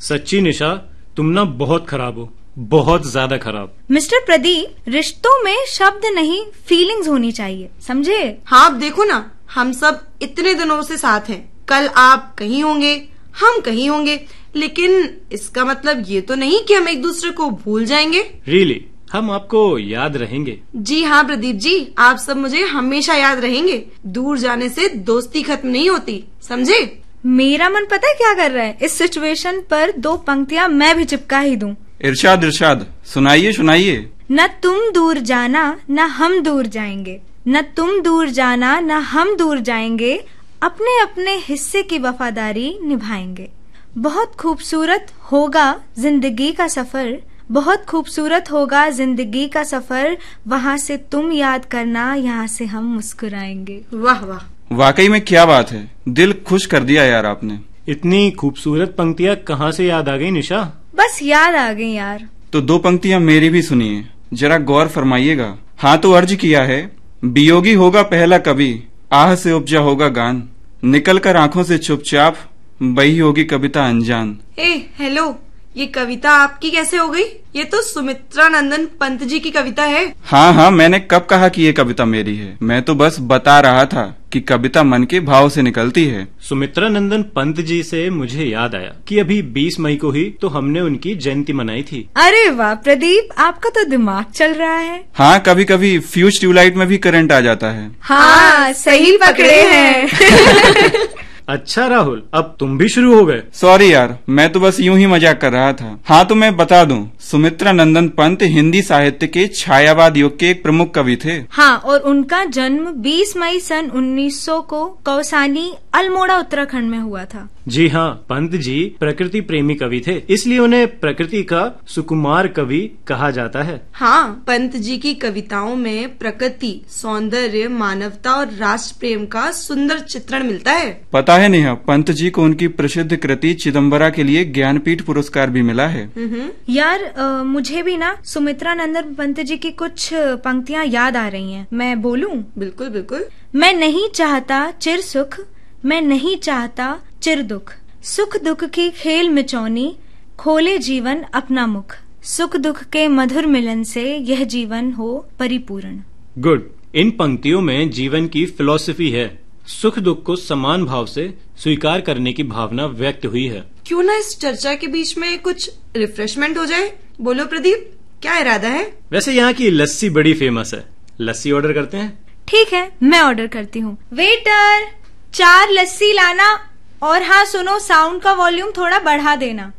सच्ची निशा, तुम ना बहुत खराब हो, बहुत ज्यादा खराब। मिस्टर प्रदीप, रिश्तों में शब्द नहीं फीलिंग्स होनी चाहिए, समझे? हाँ, अब देखो ना, हम सब इतने दिनों से साथ हैं। कल आप कहीं होंगे, हम कहीं होंगे, लेकिन इसका मतलब ये तो नहीं कि हम एक दूसरे को भूल जाएंगे। रियली, हम आपको याद रहेंगे। जी हाँ प्रदीप जी, आप सब मुझे हमेशा याद रहेंगे। दूर जाने से दोस्ती खत्म नहीं होती, समझे? मेरा मन पता है क्या कर रहा है? इस सिचुएशन पर 2 पंक्तियां मैं भी चिपका ही दूं। इरशाद इरशाद, सुनाइए सुनाइए। न तुम दूर जाना न हम दूर जाएंगे, न तुम दूर जाना न हम दूर जाएंगे, अपने अपने हिस्से की वफादारी निभाएंगे। बहुत खूबसूरत होगा जिंदगी का सफर, बहुत खूबसूरत होगा जिंदगी का सफर, वहाँ से तुम याद करना, यहाँ से हम मुस्कुराएंगे। वाह वाह, वाकई में क्या बात है, दिल खुश कर दिया यार आपने। इतनी खूबसूरत पंक्तियां कहाँ से याद आ गई निशा? बस याद आ गई यार। तो 2 पंक्तियां मेरी भी सुनिए, जरा गौर फरमाइएगा। हाँ तो अर्ज किया है, वियोगी होगा पहला कवि, आह से उपजा होगा गान, निकल कर आंखों से चुपचाप बही होगी कविता अनजान। हेलो, ये कविता आपकी कैसे हो गई? ये तो सुमित्रा नंदन पंत जी की कविता है। हाँ, मैंने कब कहा कि ये कविता मेरी है? मैं तो बस बता रहा था कि कविता मन के भाव से निकलती है। सुमित्रा नंदन पंत जी से मुझे याद आया कि अभी 20 मई को ही तो हमने उनकी जयंती मनाई थी। अरे वाह प्रदीप, आपका तो दिमाग चल रहा है। हाँ, कभी कभी फ्यूज ट्यूबलाइट में भी करंट आ जाता है। हाँ, सही पकड़े हैं। अच्छा राहुल, अब तुम भी शुरू हो गए। सॉरी यार, मैं तो बस यूं ही मजाक कर रहा था। हाँ तो मैं बता दूं, सुमित्रा नंदन पंत हिंदी साहित्य के छायावाद युग के एक प्रमुख कवि थे। हाँ, और उनका जन्म 20 मई सन 1900 को कौसानी अल्मोड़ा उत्तराखंड में हुआ था। जी हाँ, पंत जी प्रकृति प्रेमी कवि थे, इसलिए उन्हें प्रकृति का सुकुमार कवि कहा जाता है। हाँ, पंत जी की कविताओं में प्रकृति, सौंदर्य, मानवता और राष्ट्र प्रेम का सुंदर चित्रण मिलता है। पता है नेहा, पंत जी को उनकी प्रसिद्ध कृति चिदम्बरा के लिए ज्ञानपीठ पुरस्कार भी मिला है। यार मुझे भी ना सुमित्रा नंदन पंत जी की कुछ पंक्तियाँ याद आ रही हैं। मैं बोलूं? बिल्कुल बिल्कुल। मैं नहीं चाहता चिर सुख, मैं नहीं चाहता चिर दुख, सुख दुख की खेल मिचौनी, खोले जीवन अपना मुख, सुख दुख के मधुर मिलन से यह जीवन हो परिपूर्ण। गुड। इन पंक्तियों में जीवन की फिलॉसफी है। सुख दुख को समान भाव से स्वीकार करने की भावना व्यक्त हुई है। क्यों ना इस चर्चा के बीच में कुछ रिफ्रेशमेंट हो जाए? बोलो प्रदीप, क्या इरादा है? वैसे यहाँ की लस्सी बड़ी फेमस है, लस्सी ऑर्डर करते हैं? ठीक है, मैं ऑर्डर करती हूँ। वेटर, 4 लस्सी लाना, और हाँ सुनो, साउंड का वॉल्यूम थोड़ा बढ़ा देना।